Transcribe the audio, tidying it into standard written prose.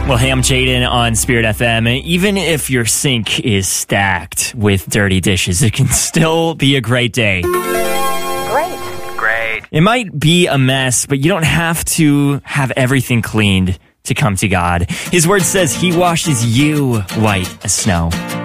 Well, hey, I'm Jaden on Spirit FM. Even if your sink is stacked with dirty dishes, it can still be a great day. Great. It might be a mess, but you don't have to have everything cleaned to come to God. His word says he washes you white as snow.